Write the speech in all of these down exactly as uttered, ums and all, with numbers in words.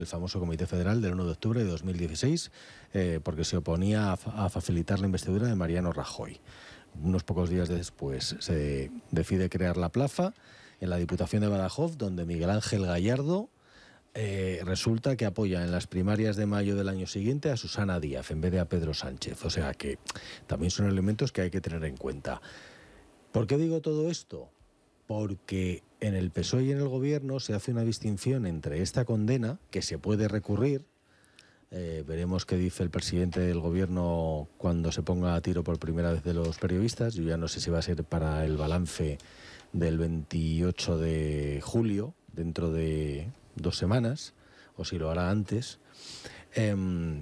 el famoso Comité Federal del uno de octubre de dos mil dieciséis, eh, porque se oponía a, a facilitar la investidura de Mariano Rajoy. Unos pocos días después se decide crear la plaza en la Diputación de Badajoz, donde Miguel Ángel Gallardo eh, resulta que apoya en las primarias de mayo del año siguiente a Susana Díaz en vez de a Pedro Sánchez. O sea que también son elementos que hay que tener en cuenta. ¿Por qué digo todo esto? Porque en el P S O E y en el Gobierno se hace una distinción entre esta condena, que se puede recurrir, eh, veremos qué dice el presidente del Gobierno cuando se ponga a tiro por primera vez de los periodistas. Yo ya no sé si va a ser para el balance del veintiocho de julio, dentro de dos semanas, o si lo hará antes. Eh,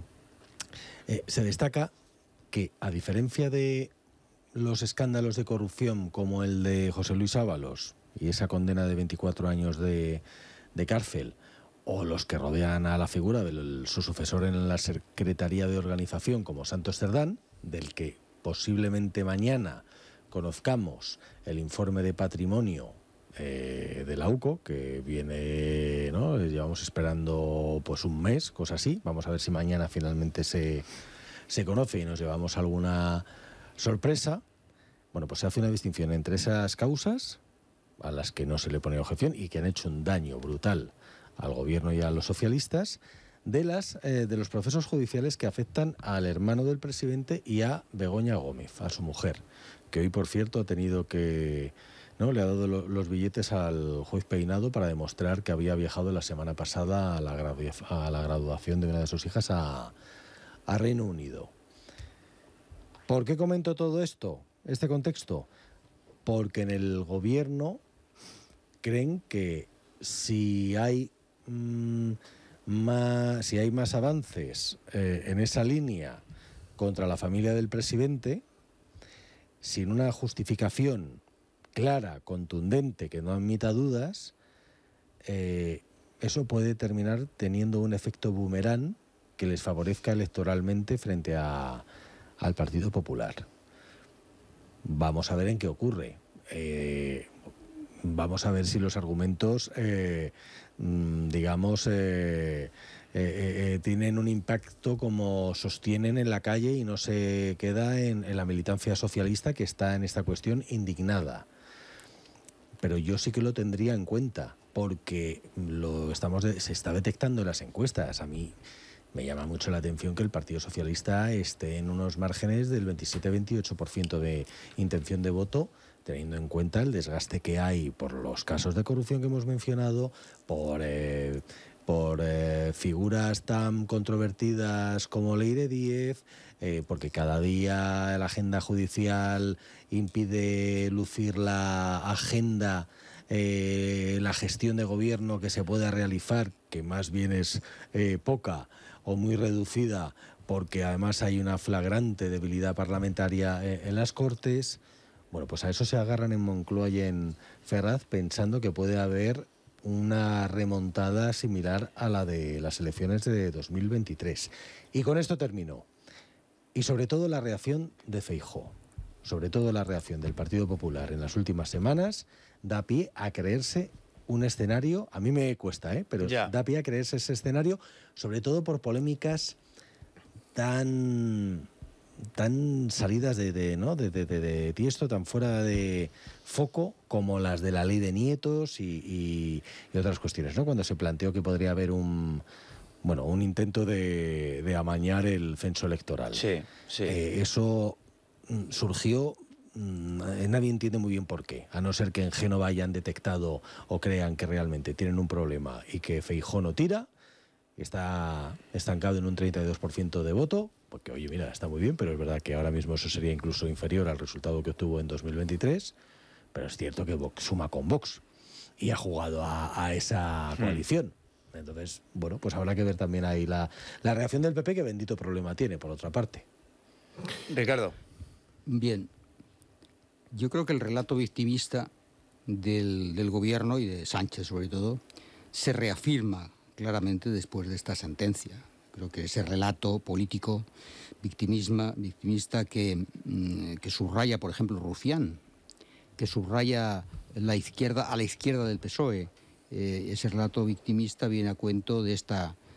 eh, se destaca que, a diferencia de los escándalos de corrupción como el de José Luis Ábalos y esa condena de veinticuatro años de, de cárcel, o los que rodean a la figura de su sucesor en la Secretaría de Organización como Santos Cerdán, del que posiblemente mañana conozcamos el informe de patrimonio eh, de la U C O, que viene, ¿no? Llevamos esperando pues un mes, cosa así. Vamos a ver si mañana finalmente se, se conoce y nos llevamos alguna sorpresa. Bueno, pues se hace una distinción entre esas causas a las que no se le pone objeción y que han hecho un daño brutal al gobierno y a los socialistas, de las eh, de los procesos judiciales que afectan al hermano del presidente y a Begoña Gómez, a su mujer, que hoy, por cierto, ha tenido que, ¿no?, le ha dado lo, los billetes al juez Peinado para demostrar que había viajado la semana pasada a la, gradu a la graduación de una de sus hijas a, a Reino Unido. ¿Por qué comento todo esto, este contexto? Porque en el Gobierno creen que si hay mmm, más, si hay más avances eh, en esa línea contra la familia del presidente, sin una justificación clara, contundente, que no admita dudas, eh, eso puede terminar teniendo un efecto boomerang que les favorezca electoralmente frente a, al Partido Popular. Vamos a ver en qué ocurre. Eh, vamos a ver si los argumentos, eh, digamos, eh, eh, eh, tienen un impacto como sostienen en la calle y no se queda en, en la militancia socialista, que está en esta cuestión indignada. Pero yo sí que lo tendría en cuenta, porque lo estamos de, se está detectando en las encuestas. A mí me llama mucho la atención que el Partido Socialista esté en unos márgenes del veintisiete a veintiocho por ciento de intención de voto, teniendo en cuenta el desgaste que hay por los casos de corrupción que hemos mencionado, por, eh, por eh, figuras tan controvertidas como Leire Díez, eh, porque cada día la agenda judicial impide lucir la agenda, eh, la gestión de gobierno que se pueda realizar, que más bien es eh, poca o muy reducida, porque además hay una flagrante debilidad parlamentaria en, en las Cortes. Bueno, pues a eso se agarran en Moncloa y en Ferraz, pensando que puede haber una remontada similar a la de las elecciones de dos mil veintitrés. Y con esto termino. Y sobre todo la reacción de Feijóo, sobre todo la reacción del Partido Popular en las últimas semanas, da pie a creerse un escenario, a mí me cuesta, ¿eh? pero ya. da pie a creerse ese escenario, sobre todo por polémicas tan... tan salidas de, de, ¿no? de, de, de, de tiesto, tan fuera de foco, como las de la ley de nietos y, y, y otras cuestiones, ¿no? Cuando se planteó que podría haber un, bueno, un intento de, de amañar el censo electoral. Sí, sí. Eh, eso surgió, nadie entiende muy bien por qué, a no ser que en Génova hayan detectado o crean que realmente tienen un problema y que Feijóo no tira, está estancado en un treinta y dos por ciento de voto, porque oye, mira, está muy bien, pero es verdad que ahora mismo eso sería incluso inferior al resultado que obtuvo en dos mil veintitrés, pero es cierto que Vox suma con Vox y ha jugado a, a esa coalición. Hmm. Entonces, bueno, pues habrá que ver también ahí la, la reacción del P P, que bendito problema tiene, por otra parte. Ricardo. Bien, yo creo que el relato victimista del, del gobierno y de Sánchez sobre todo se reafirma claramente después de esta sentencia. Creo que ese relato político victimismo, victimista que, que subraya, por ejemplo, Rufián, que subraya la izquierda, a la izquierda del P S O E, eh, ese relato victimista viene a cuento de esta